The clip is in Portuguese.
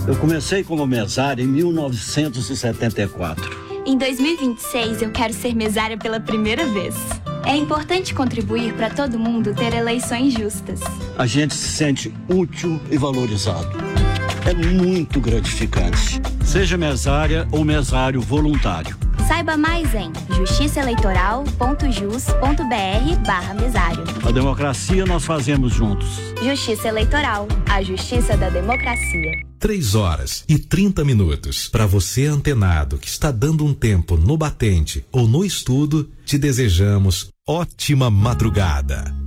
Eu comecei como mesário em 1974. Em 2026, eu quero ser mesária pela primeira vez. É importante contribuir para todo mundo ter eleições justas. A gente se sente útil e valorizado. É muito gratificante. Seja mesária ou mesário voluntário. Saiba mais em justiçaeleitoral.jus.br/mesário. A democracia nós fazemos juntos. Justiça Eleitoral, a justiça da democracia. 3h30 para você antenado que está dando um tempo no batente ou no estudo, te desejamos ótima madrugada.